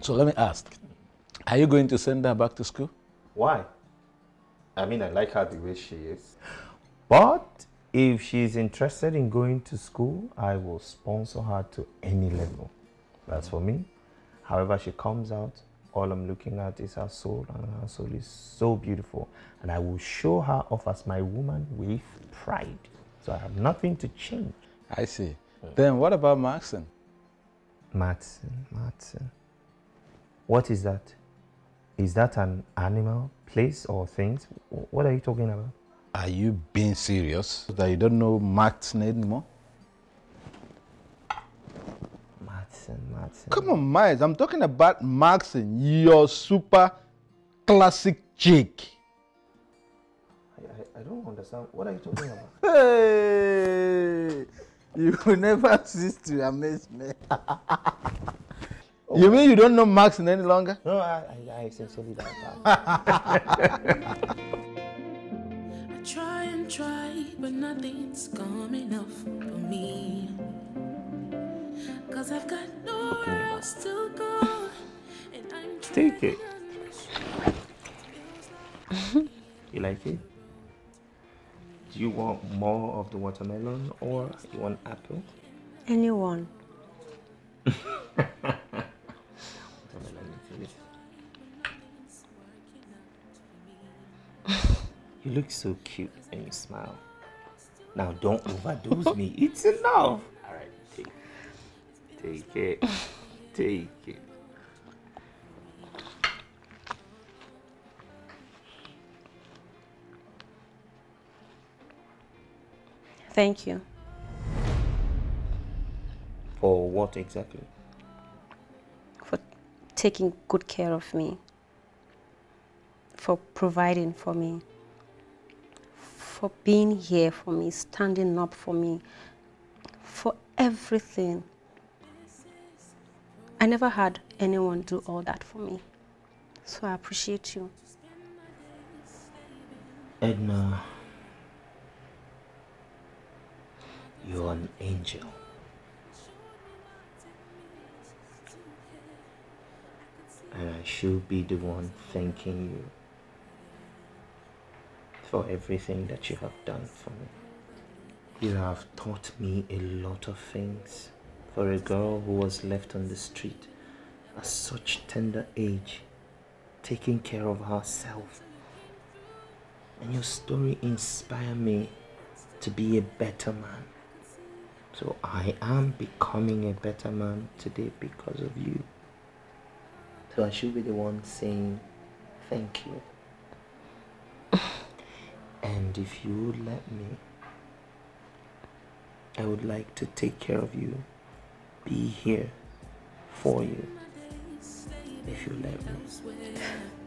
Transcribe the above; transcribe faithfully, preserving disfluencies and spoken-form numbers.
So let me ask, are you going to send her back to school? Why? I mean, I like her the way she is. But if she's interested in going to school, I will sponsor her to any level. That's for me. However she comes out, all I'm looking at is her soul, and her soul is so beautiful. And I will show her off as my woman with pride. So I have nothing to change. I see. Mm. Then what about Maxon? Matson, Matson. What is that? Is that an animal, place, or things? What are you talking about? Are you being serious? That you don't know Maxon anymore? Matson, Matson. Come on, Miles. I'm talking about Maxon, your super classic chick. I, I, I don't understand. What are you talking about? Hey! You will never cease to amaze me. You mean you don't know Maxon any longer? No, I, I, I sincerely don't. I try and try, but nothing's coming up for me. Cause I've got nowhere else to go. And I'm Take it. You like it? Do you want more of the watermelon or you want apple? Anyone. You look so cute when you smile. Now don't overdose me. It's enough. All right, take it. Take it. Take it. Thank you. For what exactly? For taking good care of me. For providing for me. For being here for me, standing up for me. For everything. I never had anyone do all that for me. So I appreciate you. Edna, you're an angel. And I should be the one thanking you for everything that you have done for me. You have taught me a lot of things. For a girl who was left on the street at such tender age, taking care of herself. And your story inspired me to be a better man. So I am becoming a better man today because of you. So I should be the one saying thank you. And if you would let me, I would like to take care of you, be here for you, if you let me.